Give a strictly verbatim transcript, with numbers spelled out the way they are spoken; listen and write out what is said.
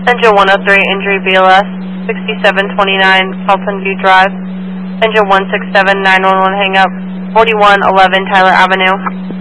Engine one oh three, injury B L S, sixty-seven twenty-nine Carlton View Drive. Engine one six seven, nine one one hang up, forty-one eleven Tyler Avenue.